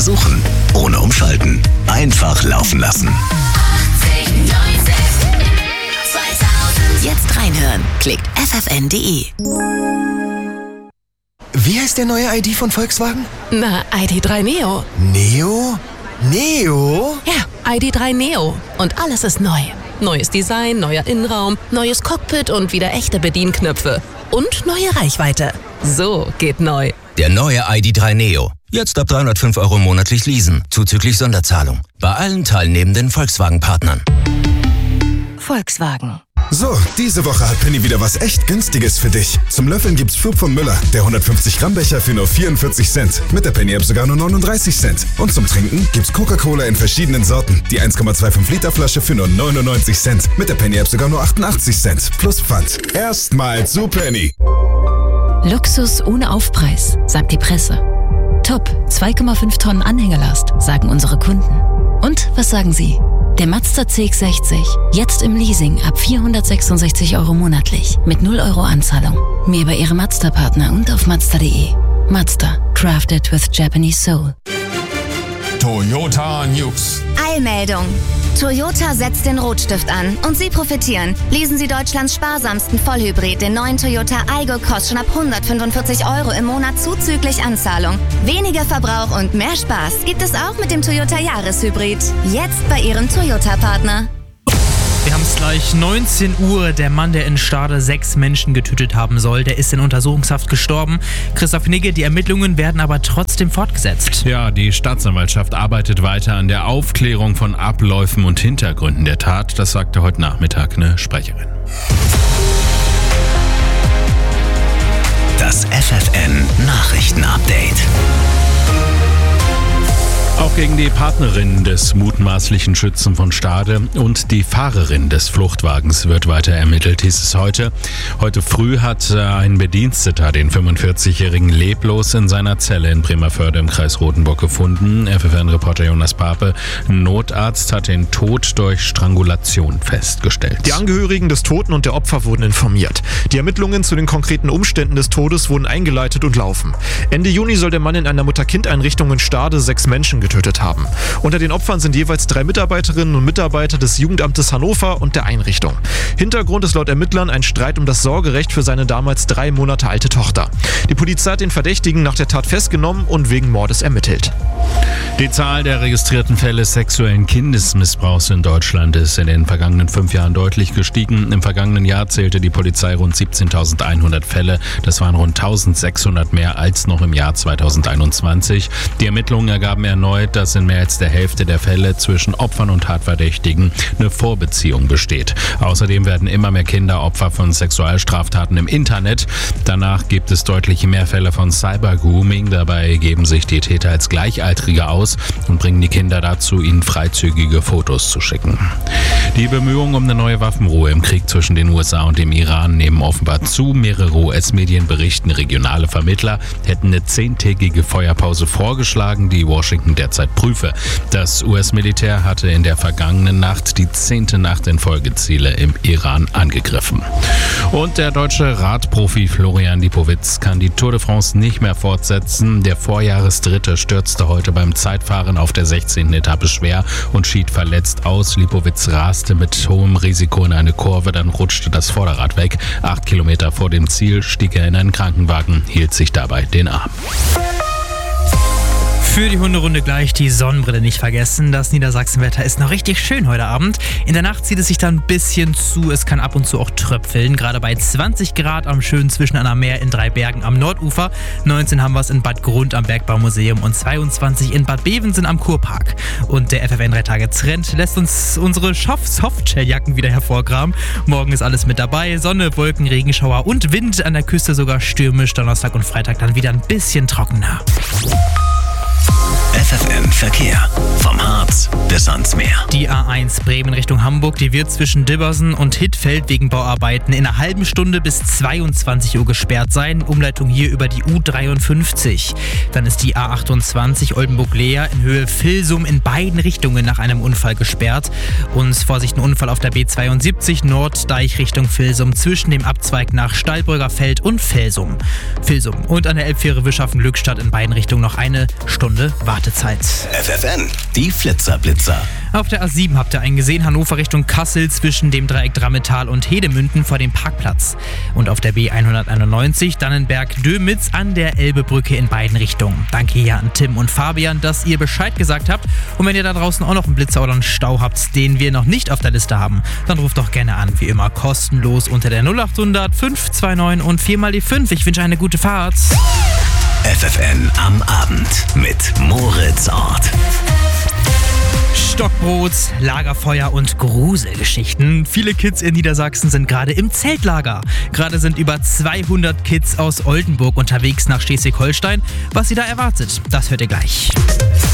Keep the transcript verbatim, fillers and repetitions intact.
suchen, ohne umschalten. Einfach laufen lassen. Jetzt reinhören. Klickt f f n punkt d e. Wie heißt der neue I D von Volkswagen? Na, I D drei Neo. Neo? Neo? Ja, I D drei Neo. Und alles ist neu. Neues Design, neuer Innenraum, neues Cockpit und wieder echte Bedienknöpfe. Und neue Reichweite. So geht neu. Der neue I D drei Neo. Jetzt ab dreihundertfünf Euro monatlich leasen, zuzüglich Sonderzahlung. Bei allen teilnehmenden Volkswagen-Partnern. Volkswagen. So, diese Woche hat Penny wieder was echt Günstiges für dich. Zum Löffeln gibt's Froop von Müller, der hundertfünfzig Gramm Becher für nur vierundvierzig Cent. Mit der Penny-App sogar nur neununddreißig Cent. Und zum Trinken gibt's Coca-Cola in verschiedenen Sorten. Die eins Komma fünfundzwanzig Liter Flasche für nur neunundneunzig Cent. Mit der Penny-App sogar nur achtundachtzig Cent. Plus Pfand. Erstmal zu Penny. Luxus ohne Aufpreis, sagt die Presse. Top, zwei Komma fünf Tonnen Anhängerlast, sagen unsere Kunden. Und was sagen Sie? Der Mazda C X sechzig, jetzt im Leasing ab vierhundertsechsundsechzig Euro monatlich, mit null Euro Anzahlung. Mehr bei Ihrem Mazda-Partner und auf mazda punkt de. Mazda, crafted with Japanese soul. Toyota News. Eilmeldung. Toyota setzt den Rotstift an und Sie profitieren. Lesen Sie Deutschlands sparsamsten Vollhybrid, den neuen Toyota Aygo, kostet schon ab hundertfünfundvierzig Euro im Monat zuzüglich Anzahlung. Weniger Verbrauch und mehr Spaß gibt es auch mit dem Toyota Jahreshybrid. Jetzt bei Ihrem Toyota-Partner. Wir haben es gleich, neunzehn Uhr. Der Mann, der in Stade sechs Menschen getötet haben soll, der ist in Untersuchungshaft gestorben. Christoph Nigge, die Ermittlungen werden aber trotzdem fortgesetzt. Ja, die Staatsanwaltschaft arbeitet weiter an der Aufklärung von Abläufen und Hintergründen der Tat. Das sagte heute Nachmittag eine Sprecherin. Das F F N Nachrichtenupdate. Auch gegen die Partnerin des mutmaßlichen Schützen von Stade und die Fahrerin des Fluchtwagens wird weiter ermittelt, hieß es heute. Heute früh hat ein Bediensteter den fünfundvierzigjährigen leblos in seiner Zelle in Bremervörde im Kreis Rothenburg gefunden. F F N-Reporter Jonas Pape. Ein Notarzt hat den Tod durch Strangulation festgestellt. Die Angehörigen des Toten und der Opfer wurden informiert. Die Ermittlungen zu den konkreten Umständen des Todes wurden eingeleitet und laufen. Ende Juni soll der Mann in einer Mutter-Kind-Einrichtung in Stade sechs Menschen getötet haben. Unter den Opfern sind jeweils drei Mitarbeiterinnen und Mitarbeiter des Jugendamtes Hannover und der Einrichtung. Hintergrund ist laut Ermittlern ein Streit um das Sorgerecht für seine damals drei Monate alte Tochter. Die Polizei hat den Verdächtigen nach der Tat festgenommen und wegen Mordes ermittelt. Die Zahl der registrierten Fälle sexuellen Kindesmissbrauchs in Deutschland ist in den vergangenen fünf Jahren deutlich gestiegen. Im vergangenen Jahr zählte die Polizei rund siebzehntausendeinhundert Fälle. Das waren rund eintausendsechshundert mehr als noch im Jahr zweitausendeinundzwanzig. Die Ermittlungen ergaben erneut, dass in mehr als der Hälfte der Fälle zwischen Opfern und Tatverdächtigen eine Vorbeziehung besteht. Außerdem werden immer mehr Kinder Opfer von Sexualstraftaten im Internet. Danach gibt es deutlich mehr Fälle von Cybergrooming. Dabei geben sich die Täter als Gleichaltrige aus und bringen die Kinder dazu, ihnen freizügige Fotos zu schicken. Die Bemühungen um eine neue Waffenruhe im Krieg zwischen den U S A und dem Iran nehmen offenbar zu. Mehrere U S-Medien berichten, regionale Vermittler hätten eine zehntägige Feuerpause vorgeschlagen, die Washington derzeit prüfe. Das U S-Militär hatte in der vergangenen Nacht die zehnte Nacht in Folge Ziele im Iran angegriffen. Und der deutsche Radprofi Florian Lipowitz kann die Tour de France nicht mehr fortsetzen. Der Vorjahresdritte stürzte heute beim Zeitfahren auf der sechzehnten Etappe schwer und schied verletzt aus. Lipowitz raste mit hohem Risiko in eine Kurve, dann rutschte das Vorderrad weg. Acht Kilometer vor dem Ziel stieg er in einen Krankenwagen, hielt sich dabei den Arm. Für die Hunderunde gleich die Sonnenbrille nicht vergessen. Das Niedersachsenwetter ist noch richtig schön heute Abend. In der Nacht zieht es sich dann ein bisschen zu. Es kann ab und zu auch tröpfeln. Gerade bei zwanzig Grad am schönen Zwischenander Meer in Dreibergen am Nordufer. neunzehn haben wir es in Bad Grund am Bergbaumuseum und zweiundzwanzig in Bad Bevensen am Kurpark. Und der F F N drei Tage Trend lässt uns unsere Softshelljacken wieder hervorkramen. Morgen ist alles mit dabei. Sonne, Wolken, Regenschauer und Wind. An der Küste sogar stürmisch. Donnerstag und Freitag dann wieder ein bisschen trockener. F F N Verkehr. Vom Harz bis ans Meer. Die Die A eins Bremen Richtung Hamburg, die wird zwischen Dibbersen und Hittfeld wegen Bauarbeiten in einer halben Stunde bis zweiundzwanzig Uhr gesperrt sein. Umleitung hier über die U dreiundfünfzig. Dann ist die A achtundzwanzig Oldenburg-Leer in Höhe Vilsum in beiden Richtungen nach einem Unfall gesperrt. Und Vorsicht, ein Unfall auf der B zweiundsiebzig Norddeich Richtung Vilsum zwischen dem Abzweig nach Stallbrügger Feld und Vilsum. Vilsum. Und an der Elbfähre Wischhafen-Glückstadt in beiden Richtungen noch eine Stunde Wartezeit. F F N, die Flitzerblitzer. Auf der A sieben habt ihr einen gesehen, Hannover Richtung Kassel zwischen dem Dreieck Drammetal und Hedemünden vor dem Parkplatz. Und auf der B hunderteinundneunzig Dannenberg-Dömitz an der Elbebrücke in beiden Richtungen. Danke hier an Tim und Fabian, dass ihr Bescheid gesagt habt. Und wenn ihr da draußen auch noch einen Blitzer oder einen Stau habt, den wir noch nicht auf der Liste haben, dann ruft doch gerne an, wie immer kostenlos unter der null achthundert fünf zwei neun und vier mal die fünf. Ich wünsche eine gute Fahrt. F F N am Abend mit Moritz Ort. Stockbrot, Lagerfeuer und Gruselgeschichten. Viele Kids in Niedersachsen sind gerade im Zeltlager. Gerade sind über zweihundert Kids aus Oldenburg unterwegs nach Schleswig-Holstein. Was sie da erwartet, das hört ihr gleich.